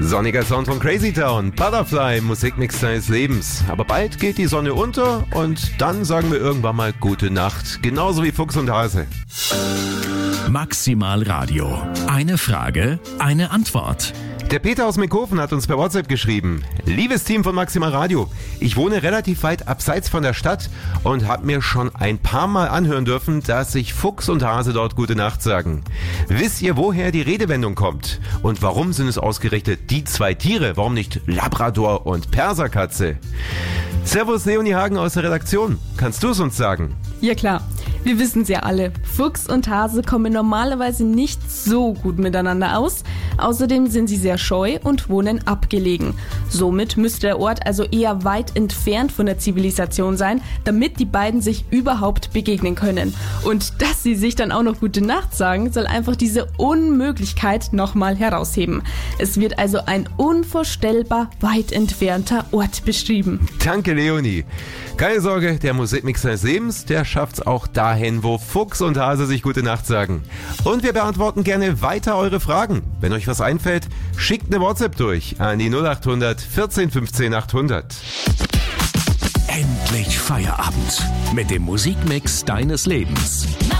Sonniger Sound von Crazy Town, Butterfly, Musikmix deines Lebens. Aber bald geht die Sonne unter und dann sagen wir irgendwann mal gute Nacht. Genauso wie Fuchs und Hase. Maximal Radio. Eine Frage, eine Antwort. Der Peter aus Meckhofen hat uns per WhatsApp geschrieben: Liebes Team von Maximal Radio, ich wohne relativ weit abseits von der Stadt und habe mir schon ein paar Mal anhören dürfen, dass sich Fuchs und Hase dort gute Nacht sagen. Wisst ihr, woher die Redewendung kommt? Und warum sind es ausgerechnet die zwei Tiere? Warum nicht Labrador und Perserkatze? Servus Leonie Hagen aus der Redaktion. Kannst du es uns sagen? Ja klar, wir wissen es ja alle. Fuchs und Hase kommen normalerweise nicht so gut miteinander aus. Außerdem sind sie sehr scheu und wohnen abgelegen. Somit müsste der Ort also eher weit entfernt von der Zivilisation sein, damit die beiden sich überhaupt begegnen können. Und dass sie sich dann auch noch gute Nacht sagen, soll einfach diese Unmöglichkeit nochmal herausheben. Es wird also ein unvorstellbar weit entfernter Ort beschrieben. Danke Leonie. Keine Sorge, der Musikmix deines Lebens, der schafft's auch dahin, wo Fuchs und Hase sich gute Nacht sagen. Und wir beantworten gerne weiter eure Fragen. Wenn euch was einfällt, schickt eine WhatsApp durch an die 0800 14 15 800. Endlich Feierabend mit dem Musikmix deines Lebens.